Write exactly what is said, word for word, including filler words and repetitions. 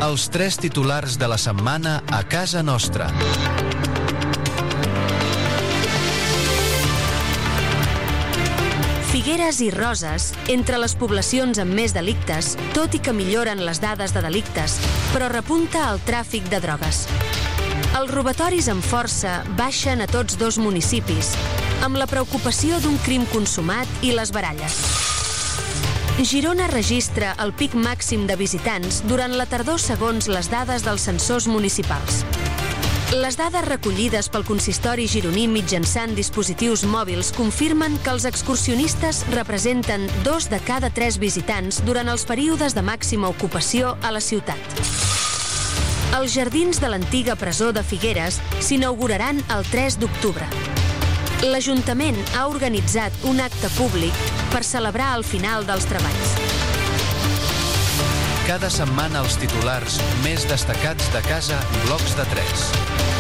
Els tres titulars de la setmana a casa nostra. Figueres i Roses, entre les poblacions amb més delictes, tot i que milloren les dades de delictes, però repunta el tràfic de drogues. Els robatoris amb força baixen a tots dos municipis, amb la preocupació d'un crim consumat i les baralles. Girona registra el pic màxim de visitants durant la tardor segons les dades dels censors municipals. Les dades recollides pel consistori gironí mitjançant dispositius mòbils confirmen que els excursionistes representen dos de cada tres visitants durant els períodes de màxima ocupació a la ciutat. Els jardins de l'antiga presó de Figueres s'inauguraran el tres d'octubre. L'Ajuntament ha organitzat un acte públic per celebrar el final dels treballs. Cada setmana els titulars més destacats de casa Blocs de tres.